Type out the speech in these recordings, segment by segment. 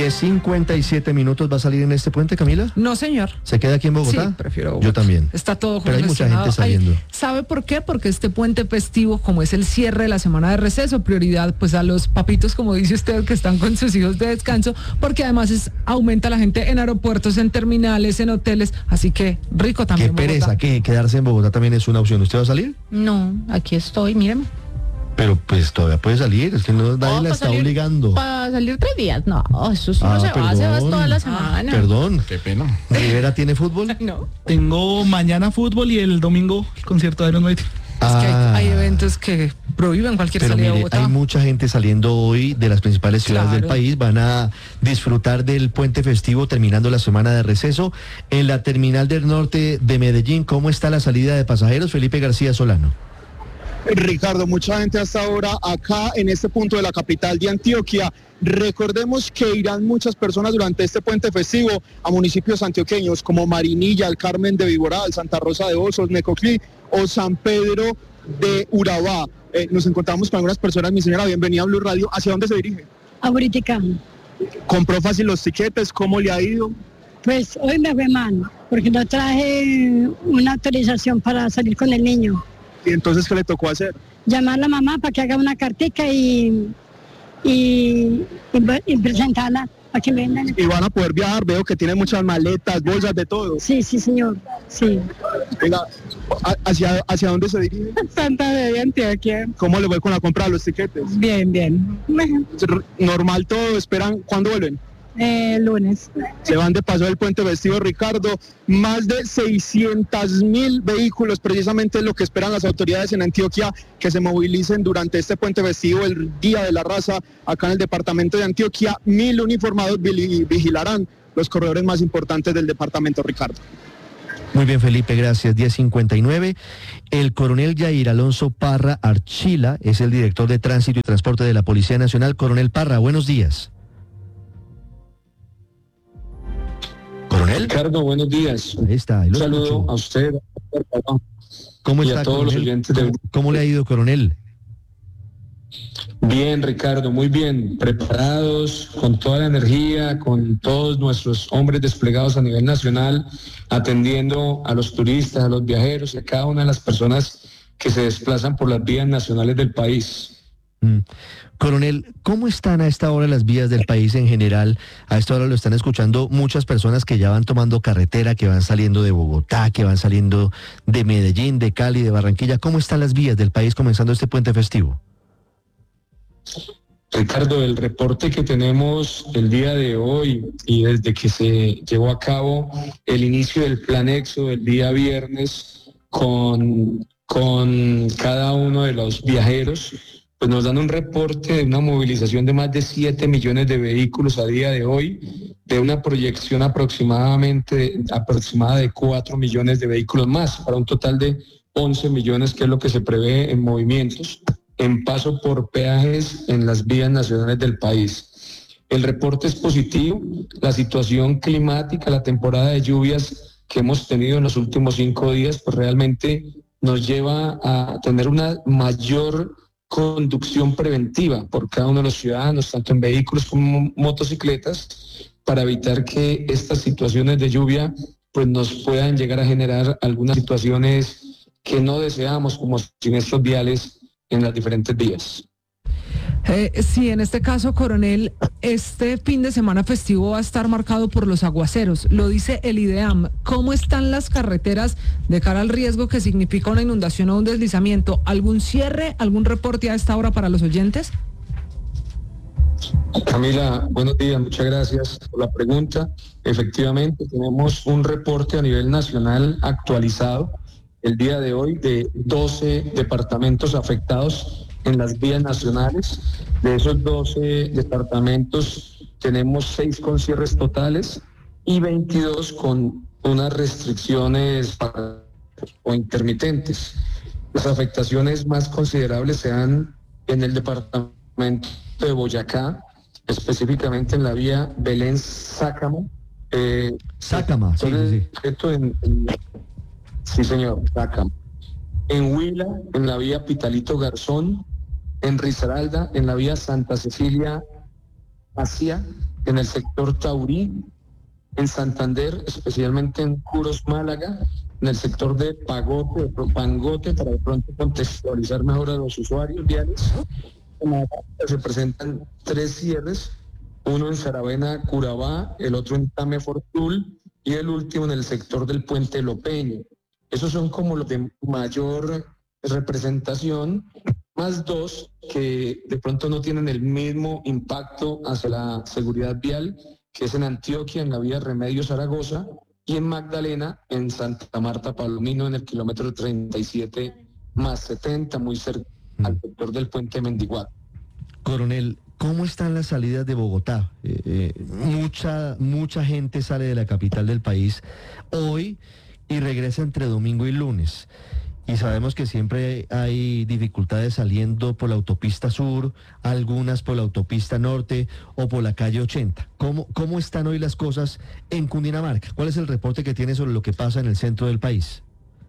10:57 ¿Va a salir en este puente, Camila? No, señor. ¿Se queda aquí en Bogotá? Sí, prefiero Bogotá. Yo también. Está todo pero hay mucha gente saliendo. ¿Sabe por qué? Porque este puente festivo, como es el cierre de la semana de receso, prioridad pues a los papitos, como dice usted, que están con sus hijos de descanso, porque además aumenta la gente en aeropuertos, en terminales, en hoteles, así que rico también. Qué pereza, que quedarse en Bogotá también es una opción. ¿Usted va a salir? No, aquí estoy, miren. Pero pues todavía puede salir, es que nadie la está obligando. Para salir 3 días, no, eso sí no se va toda la semana. Perdón. Qué pena. ¿Rivera tiene fútbol? No. Tengo mañana fútbol y el domingo el concierto de Iron Maiden. Es que hay eventos que prohíben cualquier salida de Bogotá. Hay mucha gente saliendo hoy de las principales ciudades del país, van a disfrutar del puente festivo terminando la semana de receso. En la terminal del norte de Medellín, ¿cómo está la salida de pasajeros? Felipe García Solano. Ricardo, mucha gente hasta ahora acá en este punto de la capital de Antioquia. Recordemos que irán muchas personas durante este puente festivo a municipios antioqueños como Marinilla, el Carmen de Viboral, Santa Rosa de Osos, Necoclí o San Pedro de Urabá. Nos encontramos con algunas personas. Mi señora, bienvenida a Blue Radio. ¿Hacia dónde se dirige? A Buritica. ¿Compró fácil los tiquetes? ¿Cómo le ha ido? Pues hoy me fue mal, porque no traje una autorización para salir con el niño. ¿Y entonces qué le tocó hacer? Llamar a la mamá para que haga una cartica y presentarla para que me vendan. ¿Y van a poder viajar? Veo que tiene muchas maletas, bolsas, de todo. Sí, señor, sí. Venga, ¿hacia dónde se dirige? Santa Fe de Antioquia. ¿Cómo le fue con la compra de los tiquetes? Bien. ¿Normal todo? ¿Esperan? ¿Cuándo vuelven? Lunes. Se van de paso del puente festivo, Ricardo. Más de 600.000 vehículos, precisamente lo que esperan las autoridades en Antioquia, que se movilicen durante este puente festivo, el Día de la Raza, acá en el departamento de Antioquia. 1.000 uniformados vigilarán los corredores más importantes del departamento, Ricardo. Muy bien, Felipe, gracias. 10:59. El coronel Yair Alonso Parra Archila es el director de Tránsito y Transporte de la Policía Nacional. Coronel Parra, buenos días. ¿Coronel? Ricardo, buenos días. Ahí está. Un saludo a usted, ¿Cómo y está, a todos coronel? los oyentes de... ¿Cómo le ha ido, coronel? Bien, Ricardo, muy bien. Preparados, con toda la energía, con todos nuestros hombres desplegados a nivel nacional, atendiendo a los turistas, a los viajeros y a cada una de las personas que se desplazan por las vías nacionales del país. Coronel, ¿cómo están a esta hora las vías del país en general? A esta hora lo están escuchando muchas personas que ya van tomando carretera, que van saliendo de Bogotá, que van saliendo de Medellín, de Cali, de Barranquilla. ¿Cómo están las vías del país comenzando este puente festivo? Ricardo, el reporte que tenemos el día de hoy y desde que se llevó a cabo el inicio del plan EXO el día viernes con cada uno de los viajeros, pues nos dan un reporte de una movilización de más de 7 millones de vehículos a día de hoy, de una proyección aproximada de 4 millones de vehículos más, para un total de 11 millones, que es lo que se prevé en movimientos, en paso por peajes en las vías nacionales del país. El reporte es positivo. La situación climática, la temporada de lluvias que hemos tenido en los últimos 5 días, pues realmente nos lleva a tener una mayor conducción preventiva por cada uno de los ciudadanos, tanto en vehículos como motocicletas, para evitar que estas situaciones de lluvia pues nos puedan llegar a generar algunas situaciones que no deseamos, como siniestros viales en las diferentes vías. Sí, en este caso, coronel, este fin de semana festivo va a estar marcado por los aguaceros, lo dice el IDEAM. ¿Cómo están las carreteras de cara al riesgo que significa una inundación o un deslizamiento? ¿Algún cierre, algún reporte a esta hora para los oyentes? Camila, buenos días, muchas gracias por la pregunta. Efectivamente, tenemos un reporte a nivel nacional actualizado el día de hoy de 12 departamentos afectados en las vías nacionales. De esos 12 departamentos tenemos 6 con cierres totales y 22 con unas restricciones o intermitentes. Las afectaciones más considerables se dan en el departamento de Boyacá, específicamente en la vía Belén-Sácamo. Sácama, sí. Sí, señor, Sácamo. En Huila, en la vía Pitalito Garzón. En Risaralda, en la vía Santa Cecilia Asia, en el sector Taurí, en Santander, especialmente en Curos, Málaga, en el sector de Pangote, para de pronto contextualizar mejor a los usuarios viales. Se presentan 3 cierres, uno en Saravena, Curabá, el otro en Tame Fortul y el último en el sector del Puente Lopeño. Esos son como los de mayor representación, más 2 que de pronto no tienen el mismo impacto hacia la seguridad vial, que es en Antioquia, en la vía Remedios Zaragoza, y en Magdalena, en Santa Marta Palomino, en el kilómetro 37+70, muy cerca al sector del Puente Mendiguato. Coronel, ¿cómo están las salidas de Bogotá? Mucha gente sale de la capital del país hoy y regresa entre domingo y lunes. Y sabemos que siempre hay dificultades saliendo por la autopista sur, algunas por la autopista norte o por la calle 80. ¿Cómo están hoy las cosas en Cundinamarca? ¿Cuál es el reporte que tiene sobre lo que pasa en el centro del país?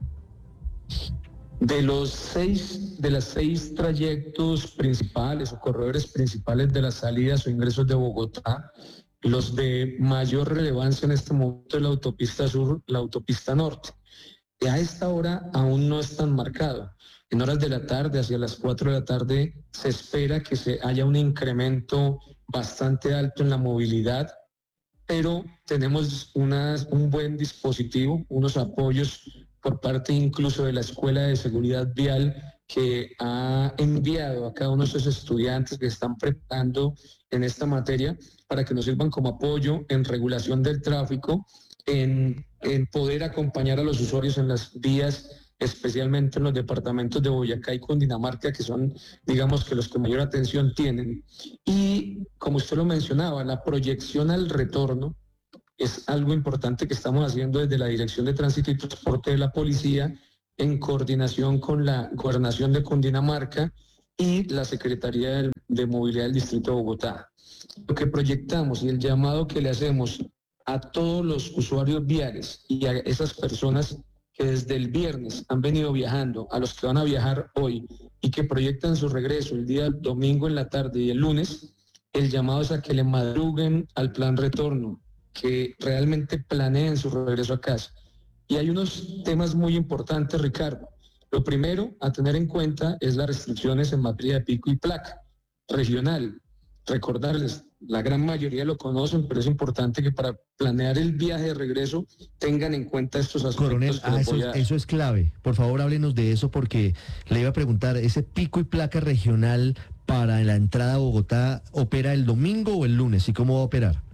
De las 6 trayectos principales o corredores principales de las salidas o ingresos de Bogotá, los de mayor relevancia en este momento es la autopista sur, la autopista norte. Que a esta hora aún no es tan marcado. En horas de la tarde, hacia las 4 de la tarde, se espera que haya un incremento bastante alto en la movilidad, pero tenemos un buen dispositivo, unos apoyos por parte incluso de la Escuela de Seguridad Vial, que ha enviado a cada uno de esos estudiantes que están preparando en esta materia para que nos sirvan como apoyo en regulación del tráfico, en poder acompañar a los usuarios en las vías, especialmente en los departamentos de Boyacá y Cundinamarca, que son, digamos, que los que mayor atención tienen. Y, como usted lo mencionaba, la proyección al retorno es algo importante que estamos haciendo desde la Dirección de Tránsito y Transporte de la Policía, en coordinación con la Gobernación de Cundinamarca y la Secretaría de Movilidad del Distrito de Bogotá. Lo que proyectamos y el llamado que le hacemos a todos los usuarios viales y a esas personas que desde el viernes han venido viajando, a los que van a viajar hoy y que proyectan su regreso el día domingo en la tarde y el lunes, el llamado es a que le madruguen al plan retorno, que realmente planeen su regreso a casa. Y hay unos temas muy importantes, Ricardo. Lo primero a tener en cuenta es las restricciones en materia de pico y placa regional. Recordarles, la gran mayoría lo conocen, pero es importante que para planear el viaje de regreso tengan en cuenta estos aspectos. Coronel, eso es clave. Por favor, háblenos de eso, porque le iba a preguntar, ¿ese pico y placa regional para la entrada a Bogotá opera el domingo o el lunes? ¿Y cómo va a operar?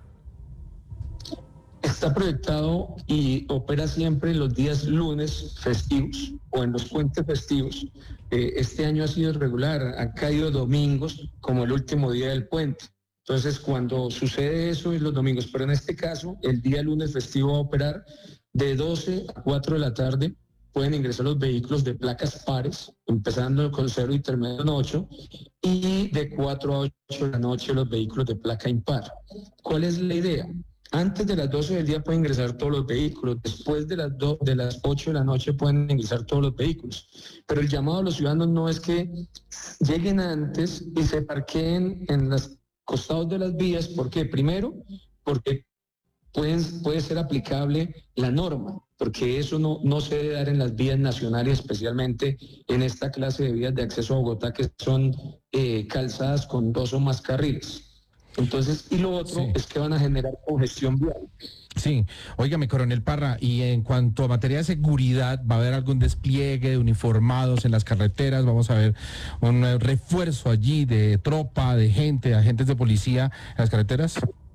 Está proyectado y opera siempre los días lunes festivos o en los puentes festivos. Este año ha sido irregular, ha caído domingos como el último día del puente. Entonces, cuando sucede eso es los domingos, pero en este caso, el día lunes festivo va a operar de 12 a 4 de la tarde. Pueden ingresar los vehículos de placas pares, empezando con 0 y terminando en 8, y de 4 a 8 de la noche los vehículos de placa impar. ¿Cuál es la idea? Antes de las 12 del día pueden ingresar todos los vehículos, después de las 8 de la noche pueden ingresar todos los vehículos. Pero el llamado a los ciudadanos no es que lleguen antes y se parqueen en los costados de las vías. ¿Por qué? Primero, porque puede ser aplicable la norma, porque eso no se debe dar en las vías nacionales, especialmente en esta clase de vías de acceso a Bogotá, que son calzadas con 2 o más carriles. Entonces, y lo otro es que van a generar congestión vial. Sí, óigame, coronel Parra, y en cuanto a materia de seguridad, ¿va a haber algún despliegue de uniformados en las carreteras? ¿Vamos a ver un refuerzo allí de tropa, de gente, de agentes de policía en las carreteras?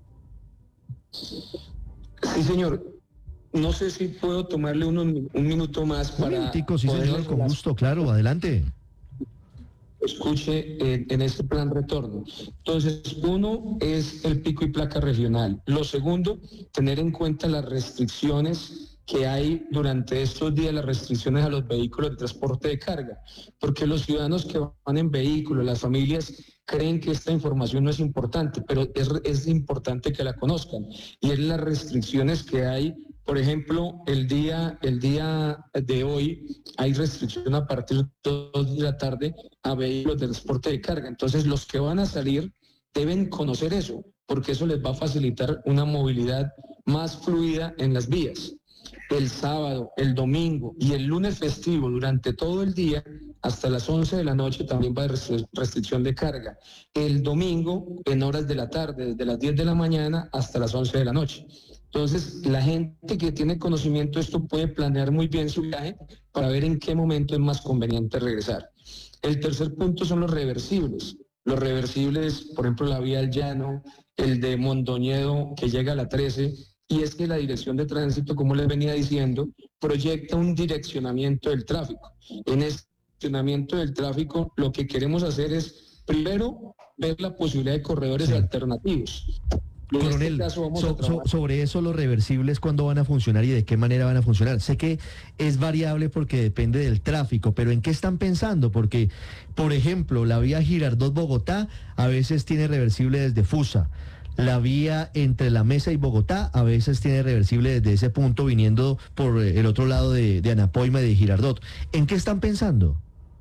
Sí, señor. No sé si puedo tomarle un minuto más para... Un minutico, sí, señor, con gusto, claro, adelante. Escuche en este plan retorno. Entonces, uno es el pico y placa regional. Lo segundo, tener en cuenta las restricciones que hay durante estos días, las restricciones a los vehículos de transporte de carga, porque los ciudadanos que van en vehículos, las familias, creen que esta información no es importante, pero es importante que la conozcan, y es las restricciones que hay. Por ejemplo, el día de hoy hay restricción a partir de 2 de la tarde a vehículos de transporte de carga. Entonces, los que van a salir deben conocer eso, porque eso les va a facilitar una movilidad más fluida en las vías. El sábado, el domingo y el lunes festivo, durante todo el día, hasta las 11 de la noche también va a haber restricción de carga. El domingo, en horas de la tarde, desde las 10 de la mañana hasta las 11 de la noche. Entonces, la gente que tiene conocimiento de esto puede planear muy bien su viaje para ver en qué momento es más conveniente regresar. El tercer punto son los reversibles. Los reversibles, por ejemplo, la vía al Llano, el de Mondoñedo, que llega a la 13, y es que la Dirección de Tránsito, como les venía diciendo, proyecta un direccionamiento del tráfico. En este direccionamiento del tráfico, lo que queremos hacer es, primero, ver la posibilidad de corredores alternativos. Coronel, sobre eso, los reversibles, ¿cuándo van a funcionar y de qué manera van a funcionar? Sé que es variable porque depende del tráfico, pero ¿en qué están pensando? Porque, por ejemplo, la vía Girardot-Bogotá a veces tiene reversible desde Fusa. La vía entre La Mesa y Bogotá a veces tiene reversible desde ese punto viniendo por el otro lado de Anapoima y de Girardot. ¿En qué están pensando?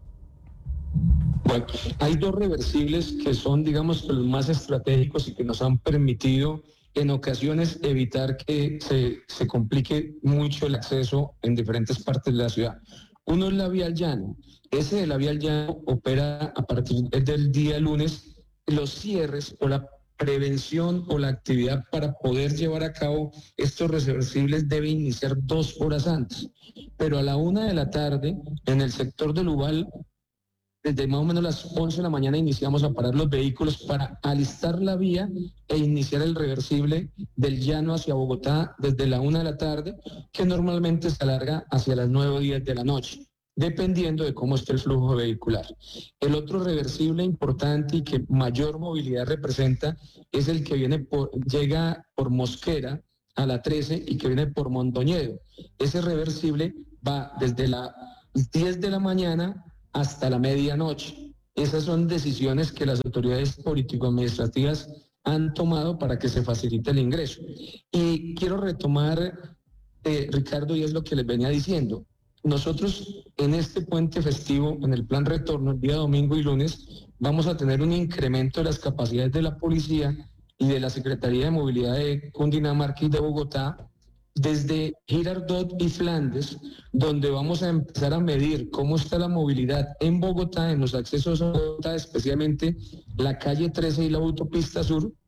Bueno, hay dos reversibles que son, digamos, los más estratégicos y que nos han permitido en ocasiones evitar que se complique mucho el acceso en diferentes partes de la ciudad. Uno es la vía al Llano. Ese de la vía al Llano opera a partir del día lunes. Los cierres o la prevención o la actividad para poder llevar a cabo estos reversibles debe iniciar 2 horas antes. Pero a la 1 de la tarde, en el sector del Ubal, desde más o menos las 11 de la mañana iniciamos a parar los vehículos para alistar la vía e iniciar el reversible del Llano hacia Bogotá desde la 1 de la tarde, que normalmente se alarga hacia las 9 o 10 de la noche, dependiendo de cómo esté el flujo vehicular. El otro reversible importante y que mayor movilidad representa es el que llega por Mosquera a la 13 y que viene por Mondoñedo. Ese reversible va desde las 10 de la mañana hasta la medianoche. Esas son decisiones que las autoridades político-administrativas han tomado para que se facilite el ingreso. Y quiero retomar, Ricardo, y es lo que les venía diciendo. Nosotros en este puente festivo, en el plan retorno, el día domingo y lunes, vamos a tener un incremento de las capacidades de la policía y de la Secretaría de Movilidad de Cundinamarca y de Bogotá, desde Girardot y Flandes, donde vamos a empezar a medir cómo está la movilidad en Bogotá, en los accesos a Bogotá, especialmente la calle 13 y la autopista sur,